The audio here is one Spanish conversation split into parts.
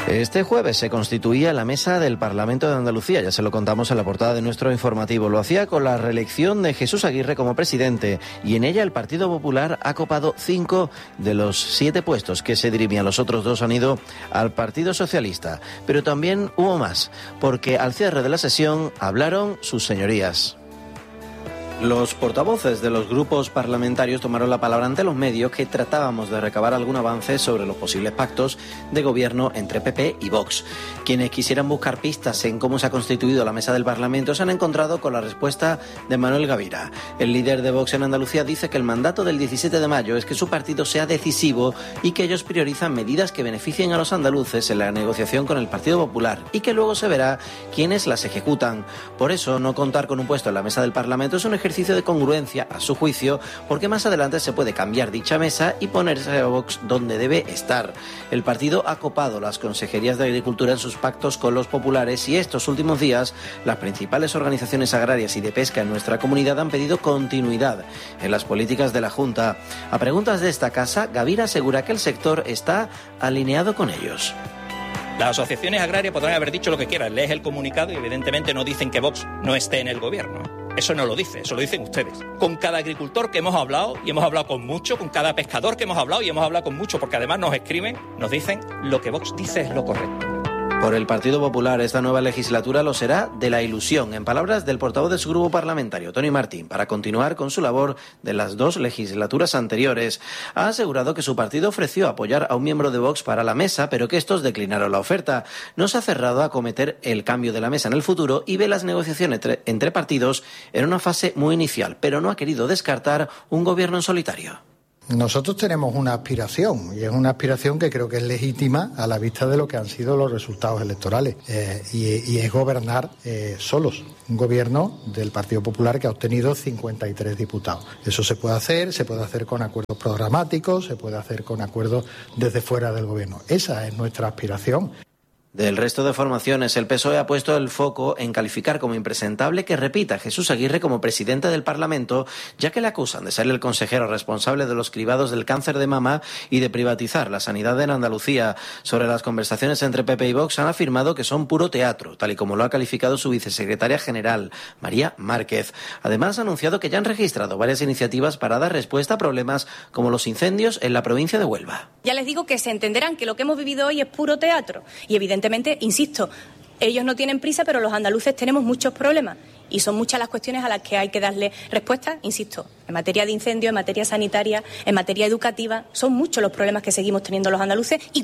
Este jueves se constituía la mesa del Parlamento de Andalucía, ya se lo contamos en la portada de nuestro informativo. Lo hacía con la reelección de Jesús Aguirre como presidente y en ella el Partido Popular ha copado 5 de los 7 puestos que se dirimían. Los otros 2 han ido al Partido Socialista. Pero también hubo más, porque al cierre de la sesión hablaron sus señorías. Los portavoces de los grupos parlamentarios tomaron la palabra ante los medios que tratábamos de recabar algún avance sobre los posibles pactos de gobierno entre PP y Vox. Quienes quisieran buscar pistas en cómo se ha constituido la mesa del Parlamento se han encontrado con la respuesta de Manuel Gavira. El líder de Vox en Andalucía dice que el mandato del 17 de mayo es que su partido sea decisivo y que ellos priorizan medidas que beneficien a los andaluces en la negociación con el Partido Popular y que luego se verá quiénes las ejecutan. Por eso, no contar con un puesto en la mesa del Parlamento es un ejercicio de congruencia, a su juicio, porque más adelante se puede cambiar dicha mesa y ponerse a Vox donde debe estar. El partido ha copado las consejerías de Agricultura en sus pactos con los populares y estos últimos días las principales organizaciones agrarias y de pesca en nuestra comunidad han pedido continuidad en las políticas de la Junta. A preguntas de esta casa, Gavira asegura que el sector está alineado con ellos. Las asociaciones agrarias podrán haber dicho lo que quieran, lees el comunicado y evidentemente no dicen que Vox no esté en el gobierno. Eso no lo dice, eso lo dicen ustedes. Con cada agricultor que hemos hablado, y hemos hablado con mucho, con cada pescador que hemos hablado, y hemos hablado con mucho, porque además nos escriben, nos dicen lo que Vox dice es lo correcto. Por el Partido Popular, esta nueva legislatura lo será de la ilusión, en palabras del portavoz de su grupo parlamentario, Tony Martín, para continuar con su labor de las 2 legislaturas anteriores. Ha asegurado que su partido ofreció apoyar a un miembro de Vox para la mesa, pero que estos declinaron la oferta. No se ha cerrado a acometer el cambio de la mesa en el futuro y ve las negociaciones entre partidos en una fase muy inicial, pero no ha querido descartar un gobierno en solitario. Nosotros tenemos una aspiración, y es una aspiración que creo que es legítima a la vista de lo que han sido los resultados electorales, y es gobernar solos. Un gobierno del Partido Popular que ha obtenido 53 diputados. Eso se puede hacer con acuerdos programáticos, se puede hacer con acuerdos desde fuera del gobierno. Esa es nuestra aspiración. Del resto de formaciones, el PSOE ha puesto el foco en calificar como impresentable que repita Jesús Aguirre como presidente del Parlamento, ya que le acusan de ser el consejero responsable de los cribados del cáncer de mama y de privatizar la sanidad en Andalucía. Sobre las conversaciones entre PP y Vox han afirmado que son puro teatro, tal y como lo ha calificado su vicesecretaria general, María Márquez. Además, ha anunciado que ya han registrado varias iniciativas para dar respuesta a problemas como los incendios en la provincia de Huelva. Ya les digo que se entenderán que lo que hemos vivido hoy es puro teatro y evidentemente, insisto, ellos no tienen prisa, pero los andaluces tenemos muchos problemas y son muchas las cuestiones a las que hay que darle respuesta, insisto, en materia de incendios, en materia sanitaria, en materia educativa, son muchos los problemas que seguimos teniendo los andaluces y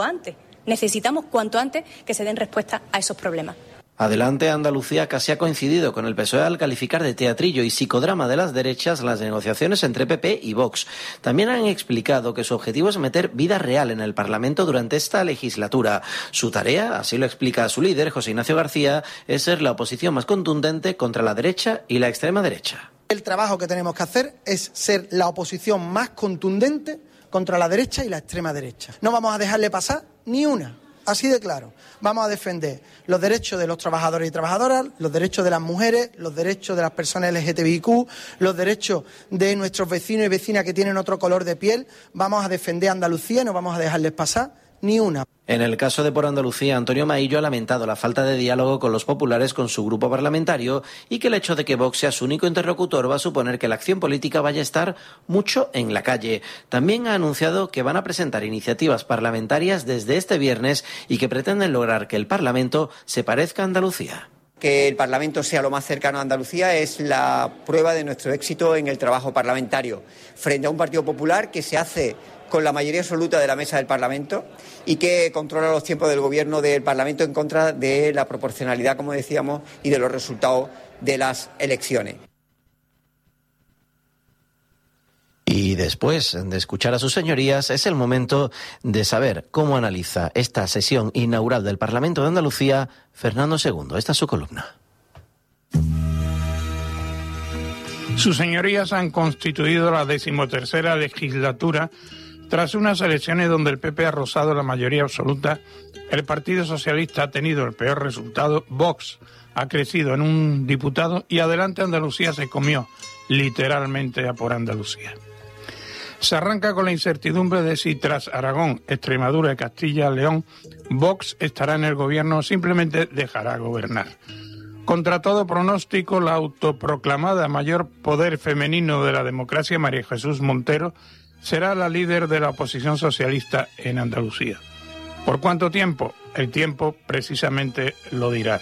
necesitamos cuanto antes que se den respuesta a esos problemas. Adelante Andalucía casi ha coincidido con el PSOE al calificar de teatrillo y psicodrama de las derechas las negociaciones entre PP y Vox. También han explicado que su objetivo es meter vida real en el Parlamento durante esta legislatura. Su tarea, así lo explica su líder, José Ignacio García, es ser la oposición más contundente contra la derecha y la extrema derecha. El trabajo que tenemos que hacer es ser la oposición más contundente contra la derecha y la extrema derecha. No vamos a dejarle pasar ni una. Así de claro, vamos a defender los derechos de los trabajadores y trabajadoras, los derechos de las mujeres, los derechos de las personas LGTBIQ, los derechos de nuestros vecinos y vecinas que tienen otro color de piel. Vamos a defender a Andalucía y no vamos a dejarles pasar ni una. En el caso de Por Andalucía, Antonio Maillo ha lamentado la falta de diálogo con los populares con su grupo parlamentario y que el hecho de que Vox sea su único interlocutor va a suponer que la acción política vaya a estar mucho en la calle. También ha anunciado que van a presentar iniciativas parlamentarias desde este viernes y que pretenden lograr que el Parlamento se parezca a Andalucía. Que el Parlamento sea lo más cercano a Andalucía es la prueba de nuestro éxito en el trabajo parlamentario, frente a un Partido Popular que se hace con la mayoría absoluta de la mesa del Parlamento y que controla los tiempos del gobierno del Parlamento en contra de la proporcionalidad, como decíamos, y de los resultados de las elecciones. Y después de escuchar a sus señorías, es el momento de saber cómo analiza esta sesión inaugural del Parlamento de Andalucía Fernando II. Esta es su columna. Sus señorías han constituido la 13ª legislatura tras unas elecciones donde el PP ha rozado la mayoría absoluta, el Partido Socialista ha tenido el peor resultado, Vox ha crecido en un diputado y Adelante Andalucía se comió literalmente a Por Andalucía. Se arranca con la incertidumbre de si tras Aragón, Extremadura y Castilla y León, Vox estará en el gobierno o simplemente dejará gobernar. Contra todo pronóstico, la autoproclamada mayor poder femenino de la democracia, María Jesús Montero, será la líder de la oposición socialista en Andalucía. ¿Por cuánto tiempo? El tiempo precisamente lo dirá.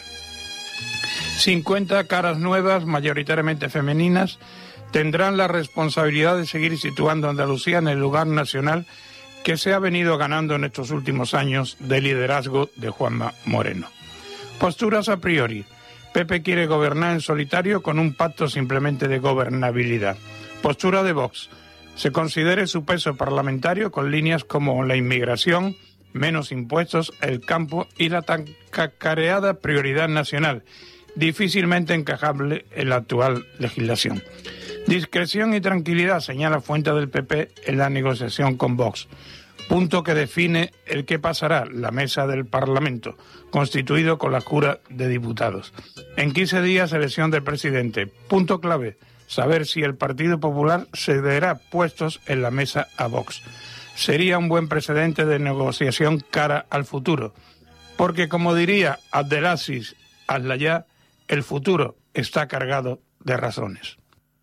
50 caras nuevas, mayoritariamente femeninas, tendrán la responsabilidad de seguir situando a Andalucía en el lugar nacional que se ha venido ganando en estos últimos años de liderazgo de Juanma Moreno. Posturas a priori. PP quiere gobernar en solitario con un pacto simplemente de gobernabilidad. Postura de Vox. Se considere su peso parlamentario con líneas como la inmigración, menos impuestos, el campo y la tan cacareada prioridad nacional, difícilmente encajable en la actual legislación. Discreción y tranquilidad, señala fuente del PP en la negociación con Vox. Punto que define el que pasará la mesa del Parlamento, constituido con la Jura de Diputados. En 15 días, elección del presidente. Punto clave, saber si el Partido Popular cederá puestos en la mesa a Vox. Sería un buen precedente de negociación cara al futuro, porque como diría Abdelaziz Al-Layá, el futuro está cargado de razones.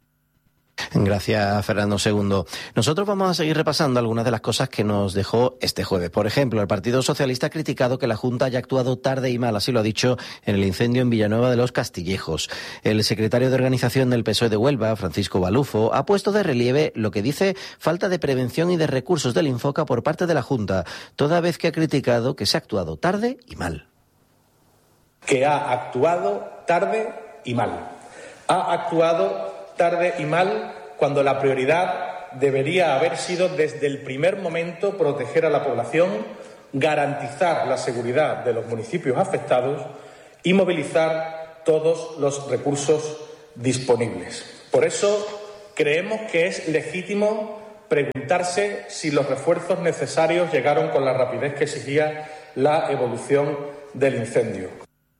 Gracias, Fernando II. Nosotros vamos a seguir repasando algunas de las cosas que nos dejó este jueves. Por ejemplo, el Partido Socialista ha criticado que la Junta haya actuado tarde y mal, así lo ha dicho en el incendio en Villanueva de los Castillejos. El secretario de Organización del PSOE de Huelva, Francisco Balufo, ha puesto de relieve lo que dice falta de prevención y de recursos del Infoca por parte de la Junta, toda vez que ha criticado que se ha actuado tarde y mal. Que ha actuado tarde y mal. Ha actuado tarde y mal cuando la prioridad debería haber sido desde el primer momento proteger a la población, garantizar la seguridad de los municipios afectados y movilizar todos los recursos disponibles. Por eso creemos que es legítimo preguntarse si los refuerzos necesarios llegaron con la rapidez que exigía la evolución del incendio.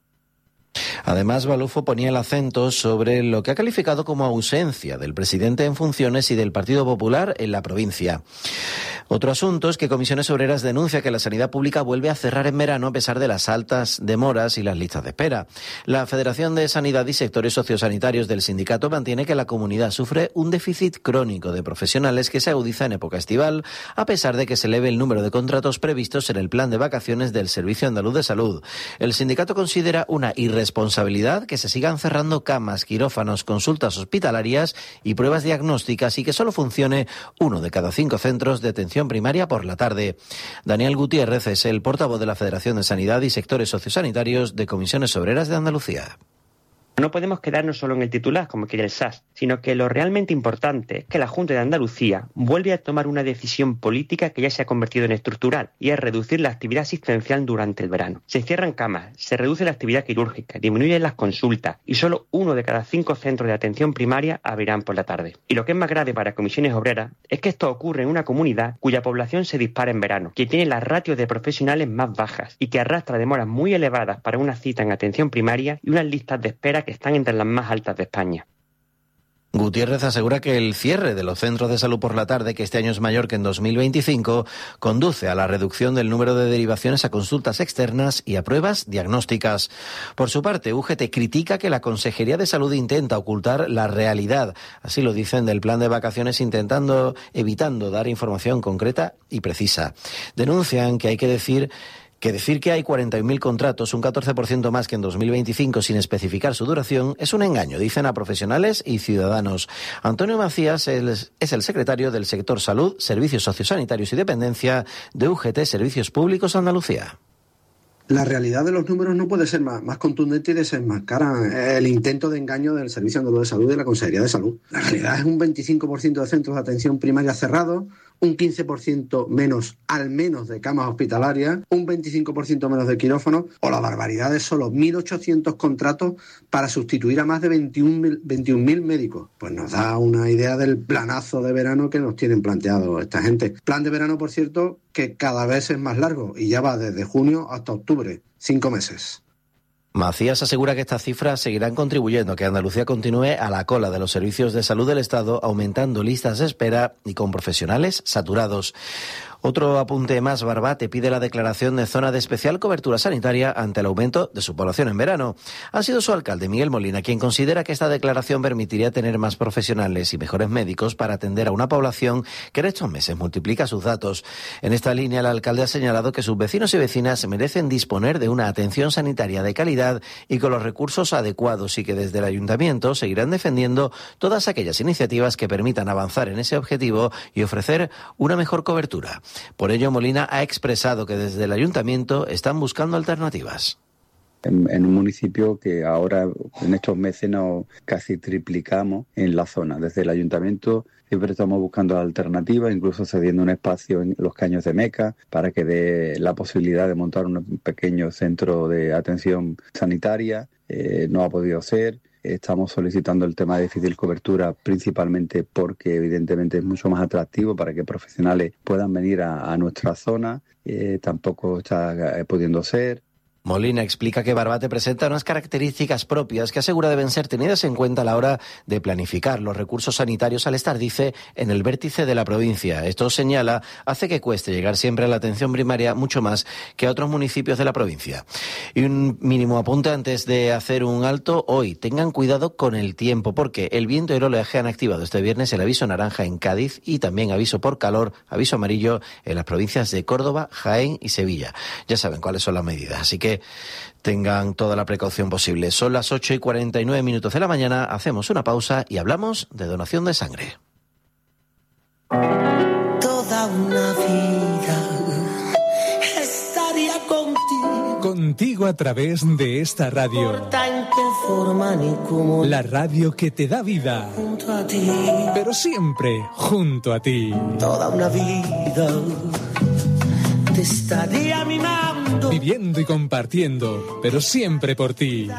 Además, Balufo ponía el acento sobre lo que ha calificado como ausencia del presidente en funciones y del Partido Popular en la provincia. Otro asunto es que Comisiones Obreras denuncia que la sanidad pública vuelve a cerrar en verano a pesar de las altas demoras y las listas de espera. La Federación de Sanidad y Sectores Sociosanitarios del sindicato mantiene que la comunidad sufre un déficit crónico de profesionales que se agudiza en época estival, a pesar de que se eleve el número de contratos previstos en el plan de vacaciones del Servicio Andaluz de Salud. El sindicato considera una irresponsabilidad que se sigan cerrando camas, quirófanos, consultas hospitalarias y pruebas diagnósticas y que solo funcione 1 de cada 5 centros de atención primaria por la tarde. Daniel Gutiérrez es el portavoz de la Federación de Sanidad y Sectores Sociosanitarios de Comisiones Obreras de Andalucía. No podemos quedarnos solo en el titular, como quiere el SAS, sino que lo realmente importante es que la Junta de Andalucía vuelve a tomar una decisión política que ya se ha convertido en estructural, y es reducir la actividad asistencial durante el verano. Se cierran camas, se reduce la actividad quirúrgica, disminuyen las consultas, y solo 1 de cada 5 centros de atención primaria abrirán por la tarde. Y lo que es más grave para Comisiones Obreras es que esto ocurre en una comunidad cuya población se dispara en verano, que tiene las ratios de profesionales más bajas y que arrastra demoras muy elevadas para una cita en atención primaria y unas listas de espera que están entre las más altas de España. Gutiérrez asegura que el cierre de los centros de salud por la tarde, que este año es mayor que en 2025, conduce a la reducción del número de derivaciones a consultas externas y a pruebas diagnósticas. Por su parte, UGT critica que la Consejería de Salud intenta ocultar la realidad, así lo dicen del plan de vacaciones, evitando dar información concreta y precisa. Denuncian que hay que decir que hay 41.000 contratos, un 14% más que en 2025 sin especificar su duración, es un engaño, dicen a profesionales y ciudadanos. Antonio Macías es el secretario del sector Salud, Servicios Sociosanitarios y Dependencia de UGT Servicios Públicos Andalucía. La realidad de los números no puede ser más contundente y desenmascara el intento de engaño del Servicio Andaluz de Salud y de la Consejería de Salud. La realidad es un 25% de centros de atención primaria cerrados, un 15% menos, al menos, de camas hospitalarias, un 25% menos de quirófanos, o la barbaridad de solo 1.800 contratos para sustituir a más de 21.000 médicos. Pues nos da una idea del planazo de verano que nos tienen planteado esta gente. Plan de verano, por cierto, que cada vez es más largo y ya va desde junio hasta octubre, 5 meses. Macías asegura que estas cifras seguirán contribuyendo a que Andalucía continúe a la cola de los servicios de salud del Estado, aumentando listas de espera y con profesionales saturados. Otro apunte más, Barbate pide la declaración de zona de especial cobertura sanitaria ante el aumento de su población en verano. Ha sido su alcalde, Miguel Molina, quien considera que esta declaración permitiría tener más profesionales y mejores médicos para atender a una población que en estos meses multiplica sus datos. En esta línea, el alcalde ha señalado que sus vecinos y vecinas merecen disponer de una atención sanitaria de calidad y con los recursos adecuados, y que desde el ayuntamiento seguirán defendiendo todas aquellas iniciativas que permitan avanzar en ese objetivo y ofrecer una mejor cobertura. Por ello, Molina ha expresado que desde el ayuntamiento están buscando alternativas. En un municipio que ahora, en estos meses, nos casi triplicamos en la zona. Desde el ayuntamiento siempre estamos buscando alternativas, incluso cediendo un espacio en los Caños de Meca para que dé la posibilidad de montar un pequeño centro de atención sanitaria. No ha podido ser. Estamos solicitando el tema de difícil cobertura principalmente porque evidentemente es mucho más atractivo para que profesionales puedan venir a nuestra zona. Tampoco está pudiendo ser. Molina explica que Barbate presenta unas características propias que asegura deben ser tenidas en cuenta a la hora de planificar los recursos sanitarios al estar, dice, en el vértice de la provincia. Esto, señala, hace que cueste llegar siempre a la atención primaria mucho más que a otros municipios de la provincia. Y un mínimo apunte antes de hacer un alto hoy. Tengan cuidado con el tiempo, porque el viento y el oleaje han activado este viernes el aviso naranja en Cádiz y también aviso por calor, aviso amarillo en las provincias de Córdoba, Jaén y Sevilla. Ya saben cuáles son las medidas, así que tengan toda la precaución posible. Son las 8:49 de la mañana, hacemos una pausa y hablamos de donación de sangre. Toda una vida estaría contigo. Contigo a través de esta radio. No importa en qué forma ni cómo. La radio que te da vida. Junto a ti. Pero siempre junto a ti. Toda una vida te estaría mimando. Viviendo y compartiendo, pero siempre por ti.